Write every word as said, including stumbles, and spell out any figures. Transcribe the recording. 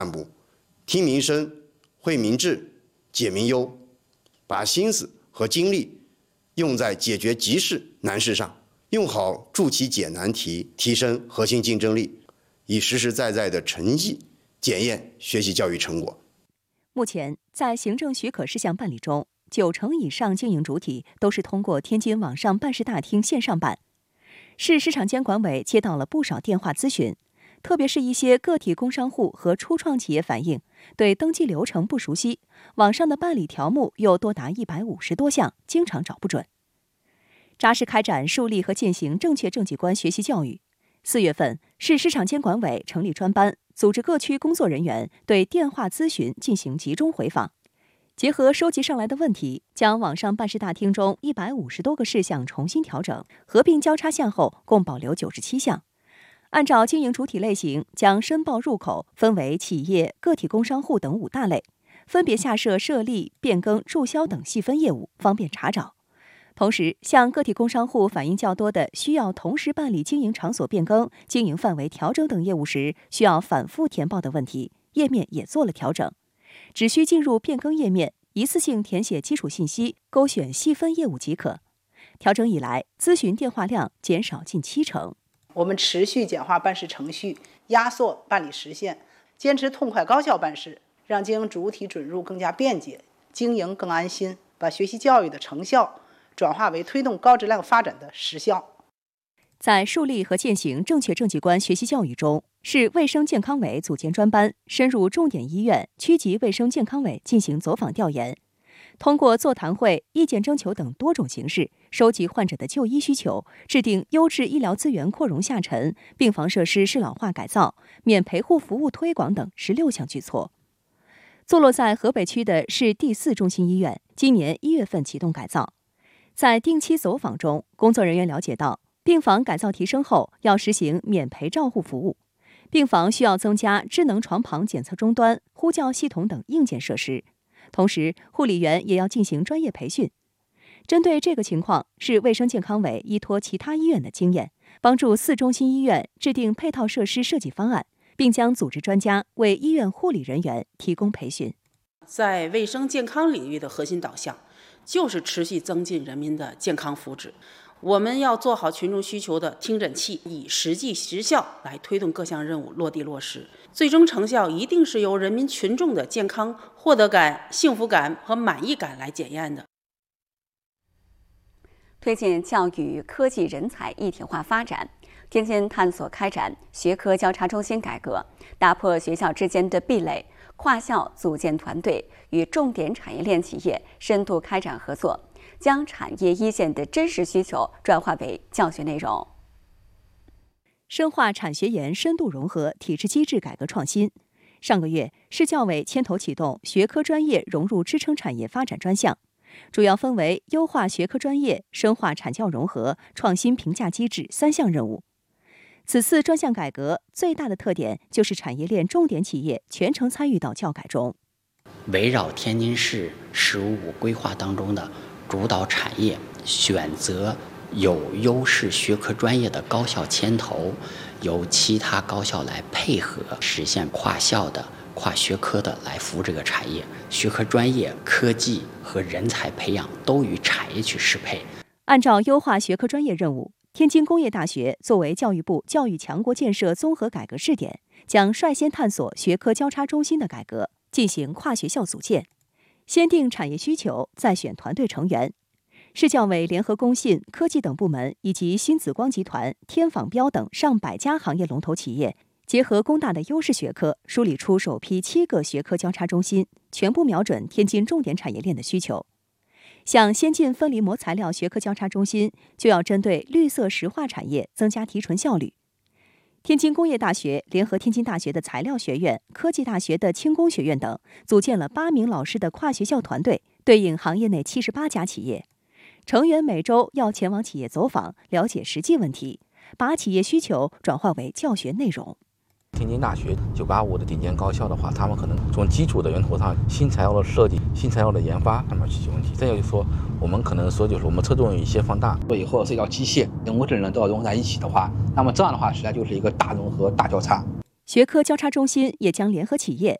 干部听民生、惠民治、解民忧，把心思和精力用在解决急事难事上，用好助其解难题，提升核心竞争力，以实实在在的成绩检验学习教育成果。 目前，在行政许可事项办理中，九成以上经营主体都是通过天津网上办事大厅线上办。市市场监管委接到了不少电话咨询，特别是一些个体工商户和初创企业反映，对登记流程不熟悉，网上的办理条目又多达一百五十多项，经常找不准。扎实开展树立和践行正确政绩观学习教育。四月份，市市场监管委成立专班，组织各区工作人员对电话咨询进行集中回访，结合收集上来的问题，将网上办事大厅中一百五十多个事项重新调整，合并交叉项后，共保留九十七项。按照经营主体类型，将申报入口分为企业、个体工商户等五大类，分别下设设立、变更、注销等细分业务，方便查找。同时，向个体工商户反映较多的需要同时办理经营场所变更、经营范围调整等业务时需要反复填报的问题，页面也做了调整。只需进入变更页面，一次性填写基础信息，勾选细分业务即可。调整以来，咨询电话量减少近七成。 我们持续简化办事程序，压缩办理时限，坚持痛快高效办事，让经营主体准入更加便捷，经营更安心，把学习教育的成效转化为推动高质量发展的实效。 在树立和践行正确政绩观学习教育中，市卫生健康委组建专班，深入重点医院、区级卫生健康委进行走访调研，通过座谈会、意见征求等多种形式，收集患者的就医需求，制定优质医疗资源扩容下沉、病房设施适老化改造、免陪护服务推广等十六项举措。坐落在河北区的市第四中心医院，今年一月份启动改造。在定期走访中，工作人员了解到，病房改造提升后，要实行免陪照护服务，病房需要增加智能床旁检测终端、呼叫系统等硬件设施，同时护理员也要进行专业培训。针对这个情况，市卫生健康委依托其他医院的经验，帮助四中心医院制定配套设施设计方案，并将组织专家为医院护理人员提供培训。 在卫生健康领域的核心导向就是持续增进人民的健康福祉。我们要做好群众需求的听诊器，以实际实效来推动各项任务落地落实，最终成效一定是由人民群众的健康获得感、幸福感和满意感来检验的。 推进教育科技人才一体化发展，天津探索开展学科交叉中心改革，打破学校之间的壁垒，跨校组建团队，与重点产业链企业深度开展合作，将产业一线的真实需求转化为教学内容。 深化产学研深度融合体制机制改革创新。上个月，市教委牵头启动学科专业融入支撑产业发展专项，主要分为优化学科专业、深化产教融合、创新评价机制三项任务。此次专项改革最大的特点就是产业链重点企业全程参与到教改中， 围绕天津市“十五五”规划当中的主导产业，选择有优势学科专业的高校牵头，由其他高校来配合，实现跨校的、跨学科的来扶这个产业。学科专业、科技和人才培养都与产业去适配。 按照优化学科专业任务，天津工业大学作为教育部教育强国建设综合改革试点，将率先探索学科交叉中心的改革，进行跨学校组建，先定产业需求，再选团队成员。市教委联合工信、科技等部门以及新紫光集团、天纺标等上百家行业龙头企业，结合工大的优势学科，梳理出首批七个学科交叉中心，全部瞄准天津重点产业链的需求。像先进分离膜材料学科交叉中心，就要针对绿色石化产业增加提纯效率。天津工业大学联合天津大学的材料学院、科技大学的轻工学院等，组建了八名老师的跨学校团队，对应行业内七十八家企业。成员每周要前往企业走访，了解实际问题，把企业需求转化为教学内容。 天津大学九八五的顶尖高校的话，他们可能从基础的源头上，新材料的设计、新材料的研发上面去解决问题。再就是说，我们可能说就是我们侧重于一些放大， 以后涉及到机械、人工智能都要融合在一起的话，那么这样的话，实际上就是一个大融合、大交叉。 学科交叉中心也将联合企业